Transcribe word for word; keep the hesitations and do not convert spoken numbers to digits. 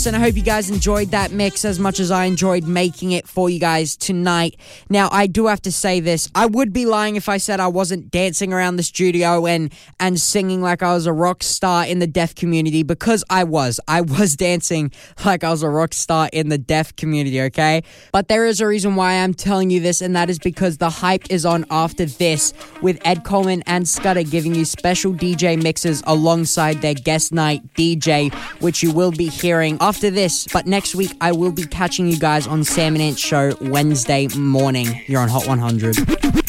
And I hope you guys enjoyed that mix as much as I enjoyed making it for you guys tonight. Now, I do have to say this. I would be lying if I said I wasn't dancing around the studio and, and singing like I was a rock star in the deaf community, because I was. I was dancing like I was a rock star in the deaf community, okay? But there is a reason why I'm telling you this, and that is because the hype is on after this, with Ed Coleman and Scudder giving you special D J mixes alongside their guest night D J, which you will be hearing after this. But next week, I will be catching you guys on Sam and Ant Show Wednesday morning. You're on Hot one hundred.